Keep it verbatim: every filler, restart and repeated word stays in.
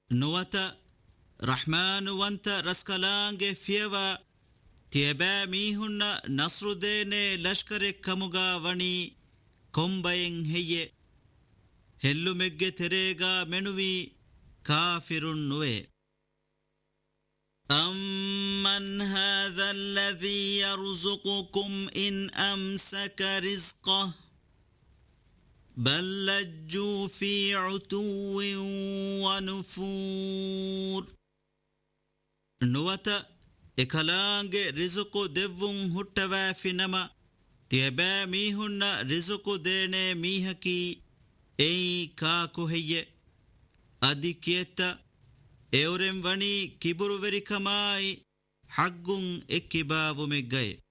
نوتا رحمن وانت رسكلانج فيوا تيبا ميهن نصر دين لشكر كمغا وني كومبين هي هلو مگه تريغا منوي كافر نوي أمن هذا الذي يرزقكم إن أمسك رزقه بل لجوا في عتو ونفور نوتا إكالانج رزق دفن هتوا في نما تيبا ميهن رزق دين ميهكي أي كاكو هي أدي كيتا اورم وني كبرو وري كماي حقون اكباو مگاي